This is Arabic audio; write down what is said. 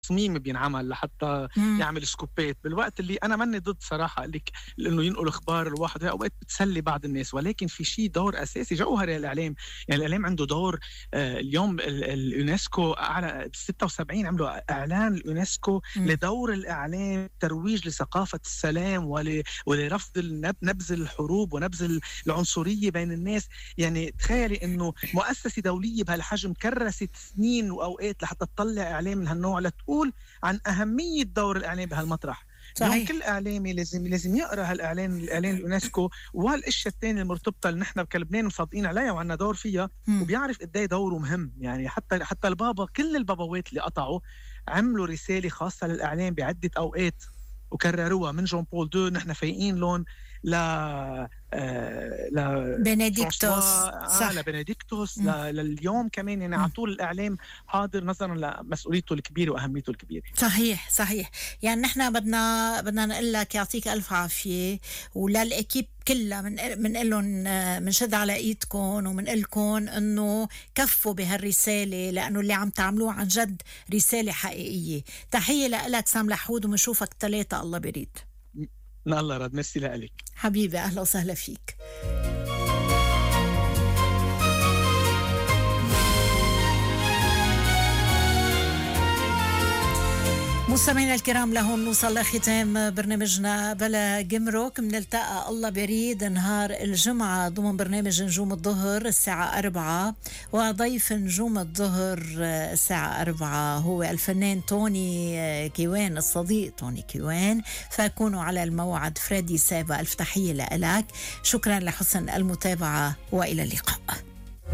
تصميم بينعمل لحتى إمم. يعمل سكوبات، بالوقت اللي أنا ماني ضد صراحة إنه ينقل أخبار الواحد، هي أوقات بتسلي بعض الناس، ولكن في شي دور أساسي جوهري للإعلام. يعني الإعلام عنده دور. اليوم اليونسكو أعلن 76 عملوا إعلان اليونسكو إمم. لدور الإعلام ترويج لثقافة السلام ولرفض نبذ الحروب ونبذ العنصرية بين الناس. يعني تخيلي إنه مؤسسة دولية بهالحجم كرست سنين وأوقات لحتى تطلع إعلام من هالنوع لتقول عن أهمية دور الإعلام بهالمطرح. اليوم صحيح. كل إعلامي لازم يقرأ الإعلان اليونسكو والأشياء الثانية المرتبطة اللي نحن كلبنان مصادقين عليها وعنا دور فيها، إمم. وبيعرف قد ايه دوره مهم. يعني حتى البابا، كل الباباوات اللي قطعوا عملوا رسالة خاصة للإعلام بعدة أوقات وكرروها، من جون بول دو نحن فايقين لون ل بنديكتوس. فرانسوا، صح. لبنديكتوس، إمم. لليوم كمان. يعني على إمم. طول الإعلام حاضر نظرا لمسؤوليته الكبيرة وأهميته الكبيرة. صحيح، صحيح. يعني نحن بدنا نقول لك يعطيك ألف عافية، وللإكيب كلها منقول لهم منشد على إيدكم ومنقول لكم إنه كفوا بهالرسالة، لأنه اللي عم تعملوه عن جد رسالة حقيقية. تحية لك سام لحود، ومنشوفك 3 الله بريد. الله رد، ميرسي لك. حبيبي أهلا وسهلا فيك. مستمعينا الكرام، لهون نوصل لختام برنامجنا بلا جمرك. منلتقى الله بريد نهار الجمعة ضمن برنامج نجوم الظهر الساعة 4، وضيف نجوم الظهر الساعة 4 هو الفنان توني كيوان، الصديق توني كيوان. فكونوا على الموعد. فريدي سابا، ألف تحية لك. شكرا لحسن المتابعة وإلى اللقاء.